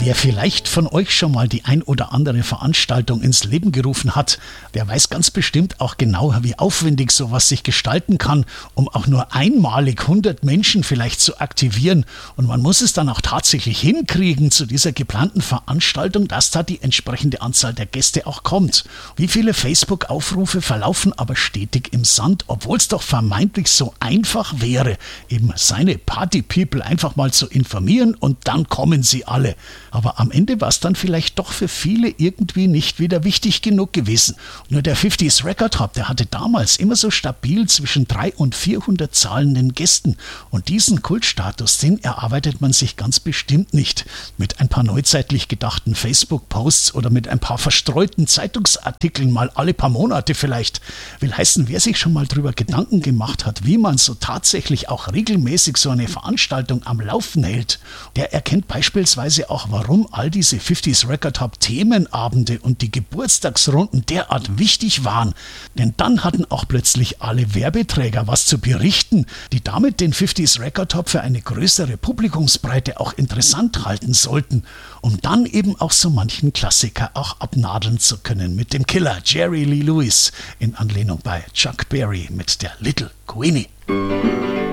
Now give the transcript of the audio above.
Wer vielleicht von euch schon mal die ein oder andere Veranstaltung ins Leben gerufen hat, der weiß ganz bestimmt auch genau, wie aufwendig sowas sich gestalten kann, um auch nur einmalig 100 Menschen vielleicht zu aktivieren. Und man muss es dann auch tatsächlich hinkriegen zu dieser geplanten Veranstaltung, dass da die entsprechende Anzahl der Gäste auch kommt. Wie viele Facebook-Aufrufe verlaufen aber stetig im Sand, obwohl es doch vermeintlich so einfach wäre, eben seine Party-People einfach mal zu informieren und dann kommen sie alle. Aber am Ende war es dann vielleicht doch für viele irgendwie nicht wieder wichtig genug gewesen. Nur der 50s Record Hub, der hatte damals immer so stabil zwischen 300 und 400 zahlenden Gästen. Und diesen Kultstatus, den erarbeitet man sich ganz bestimmt nicht. Mit ein paar neuzeitlich gedachten Facebook-Posts oder mit ein paar verstreuten Zeitungsartikeln mal alle paar Monate vielleicht. Will heißen, wer sich schon mal drüber Gedanken gemacht hat, wie man so tatsächlich auch regelmäßig so eine Veranstaltung am Laufen hält, der erkennt beispielsweise auch, warum all diese 50s Record Hub Themenabende und die Geburtstagsrunden derart wichtig waren. Denn dann hatten auch plötzlich alle Werbeträger was zu berichten, die damit den 50s Record Hub für eine größere Publikumsbreite auch interessant halten sollten, um dann eben auch so manchen Klassiker auch abnadeln zu können mit dem Killer Jerry Lee Lewis in Anlehnung bei Chuck Berry mit der Little Queenie.